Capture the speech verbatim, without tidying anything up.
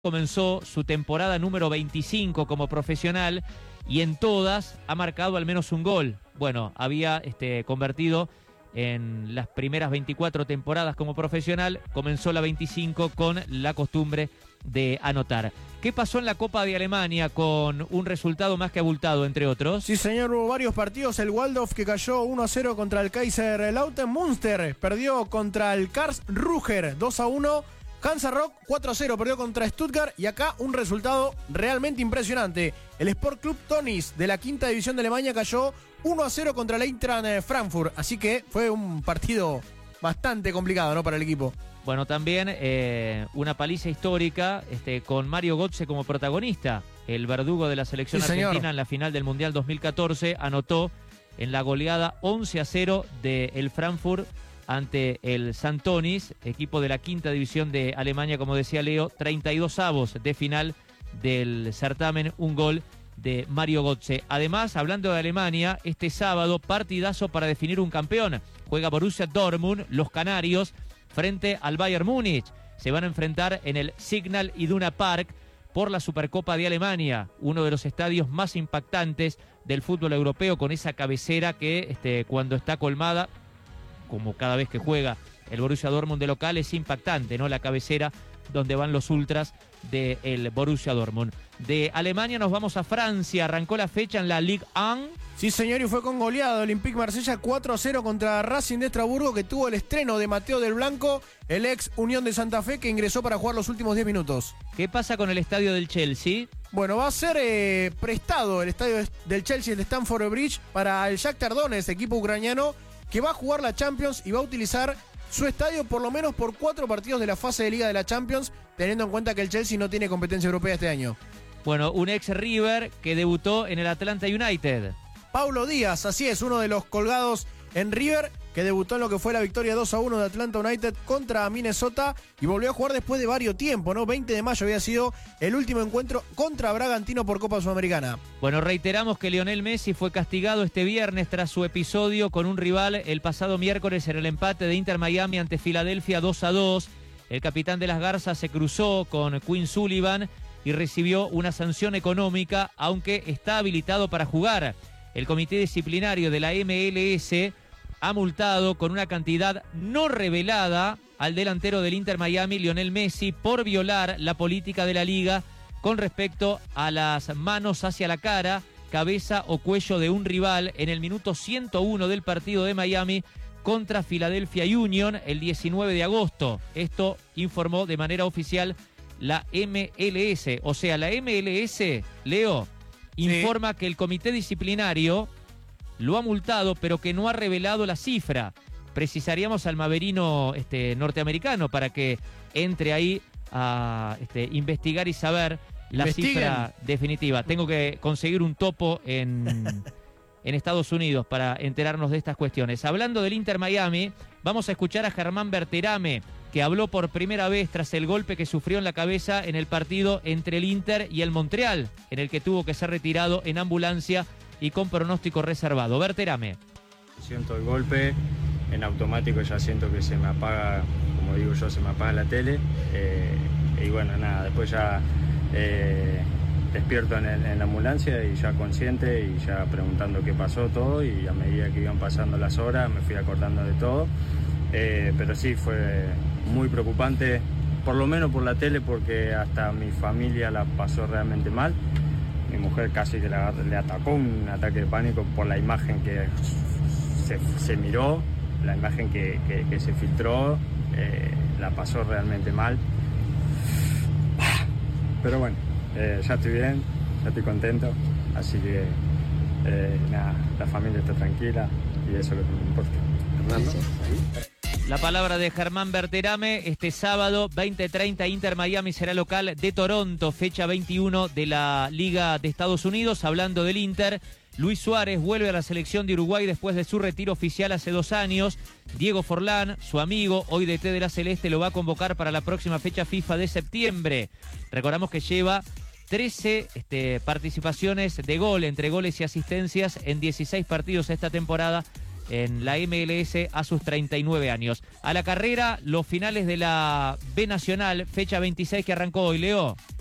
Comenzó su temporada número veinticinco como profesional y en todas ha marcado al menos un gol. Bueno, había este, convertido en las primeras veinticuatro temporadas como profesional, comenzó la veinticinco con la costumbre de anotar. ¿Qué pasó en la Copa de Alemania con un resultado más que abultado, entre otros? Sí, señor, hubo varios partidos. El Waldorf, que cayó uno a cero contra el Kaiserslautern. Münster perdió contra el Karlsruher dos a uno. Hansa Rock cuatro a cero perdió contra Stuttgart. Y acá un resultado realmente impresionante. El Sport Club Tonis de la quinta división de Alemania cayó uno a cero contra el Eintracht Frankfurt. Así que fue un partido bastante complicado, ¿no?, para el equipo. Bueno, también eh, una paliza histórica este, con Mario Götze como protagonista. El verdugo de la selección sí, argentina señor. En la final del Mundial dos mil catorce anotó en la goleada once a cero del Frankfurt ante el Santonis, equipo de la quinta división de Alemania, como decía Leo, treinta y dos avos de final del certamen, un gol de Mario Götze. Además, hablando de Alemania, este sábado partidazo para definir un campeón. Juega Borussia Dortmund, los canarios, frente al Bayern Múnich. Se van a enfrentar en el Signal Iduna Park por la Supercopa de Alemania, uno de los estadios más impactantes del fútbol europeo, con esa cabecera que este, cuando está colmada, como cada vez que juega el Borussia Dortmund de local, es impactante, ¿no? La cabecera donde van los ultras del Borussia Dortmund. De Alemania nos vamos a Francia. Arrancó la fecha en la Ligue uno. Sí, señor, y fue con goleada. Olympique Marsella cuatro a cero contra Racing de Estrasburgo, que tuvo el estreno de Mateo del Blanco, el ex Unión de Santa Fe, que ingresó para jugar los últimos diez minutos. ¿Qué pasa con el estadio del Chelsea? Bueno, va a ser eh, prestado el estadio del Chelsea, el de Stamford Bridge, para el Shakhtar Donetsk, equipo ucraniano, que va a jugar la Champions y va a utilizar su estadio por lo menos por cuatro partidos de la fase de Liga de la Champions, teniendo en cuenta que el Chelsea no tiene competencia europea este año. Bueno, un ex River que debutó en el Atlanta United. Paulo Díaz, así es, uno de los colgados en River, que debutó en lo que fue la victoria dos a uno de Atlanta United contra Minnesota y volvió a jugar después de varios tiempos, ¿no? veinte de mayo había sido el último encuentro contra Bragantino por Copa Sudamericana. Bueno, reiteramos que Lionel Messi fue castigado este viernes tras su episodio con un rival el pasado miércoles en el empate de Inter Miami ante Filadelfia dos a dos. El capitán de las Garzas se cruzó con Quinn Sullivan y recibió una sanción económica, aunque está habilitado para jugar. El comité disciplinario de la M L S ha multado con una cantidad no revelada al delantero del Inter Miami, Lionel Messi, por violar la política de la liga con respecto a las manos hacia la cara, cabeza o cuello de un rival en el minuto ciento uno del partido de Miami contra Philadelphia Union el diecinueve de agosto. Esto informó de manera oficial la M L S. O sea, la M L S, Leo, informa sí. que el comité disciplinario lo ha multado, pero que no ha revelado la cifra. Precisaríamos al maverino este, norteamericano para que entre ahí a este, investigar y saber la Investiguen. cifra definitiva. Tengo que conseguir un topo en, en Estados Unidos para enterarnos de estas cuestiones. Hablando del Inter Miami, vamos a escuchar a Germán Berterame, que habló por primera vez tras el golpe que sufrió en la cabeza en el partido entre el Inter y el Montreal, en el que tuvo que ser retirado en ambulancia y con pronóstico reservado. Berterame. Siento el golpe, en automático ya siento que se me apaga, como digo yo, se me apaga la tele. Eh, y bueno, nada, después ya eh, despierto en, el, en la ambulancia y ya consciente y ya preguntando qué pasó todo, y a medida que iban pasando las horas me fui acordando de todo. Eh, pero sí, fue muy preocupante, por lo menos por la tele, porque hasta mi familia la pasó realmente mal. Mi mujer casi que la, le atacó un ataque de pánico por la imagen que se, se miró, la imagen que, que, que se filtró, eh, la pasó realmente mal. Pero bueno, eh, ya estoy bien, ya estoy contento, así que eh, nada, la familia está tranquila y eso es lo que me importa. Fernando, ¿ahí? La palabra de Germán Berterame. Este sábado, veinte treinta, Inter Miami será local de Toronto, fecha veintiuno de la Liga de Estados Unidos. Hablando del Inter, Luis Suárez vuelve a la selección de Uruguay después de su retiro oficial hace dos años. Diego Forlán, su amigo, hoy D T de la Celeste, lo va a convocar para la próxima fecha FIFA de septiembre. Recordamos que lleva trece este, participaciones de gol, entre goles y asistencias, en dieciséis partidos esta temporada en la M L S a sus treinta y nueve años. A la carrera, los finales de la B Nacional, fecha veintiséis que arrancó hoy, Leo.